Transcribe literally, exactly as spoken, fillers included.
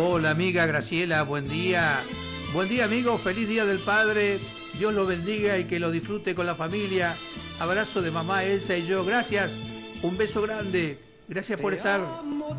Hola amiga Graciela, buen día. Buen día amigo, feliz día del padre. Dios lo bendiga y que lo disfrute con la familia. Abrazo de mamá Elsa y yo. Gracias, un beso grande. Gracias por estar.